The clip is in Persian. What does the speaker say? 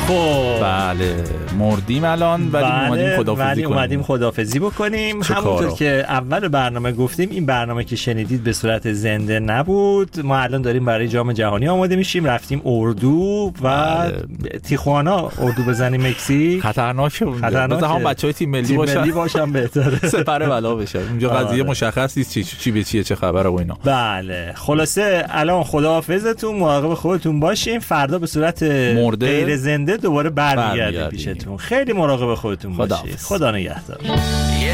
خب بله مردیم الان ولی اومدیم خداحافظی بکنیم. همونطور که اول برنامه گفتیم این برنامه که شنیدید به صورت زنده نبود. ما الان داریم برای جام جهانی آماده میشیم، رفتیم اردو و تیخوانا اردو بزنیم مکزیک. خطرناکه اونجا. مثلا هم بچهای تیم ملی باشن بهتره. سپر بلا بشه. اونجا قضیه مشخص نیست چی به چیه، چه خبره و اینا. بله خلاصه الان خداحافظتون، مراقب خودتون باشین. فردا به صورت غیر زنده دوباره برمیگردیم پیشتون. خیلی مراقب خودتون باشید. خدا نگهدار.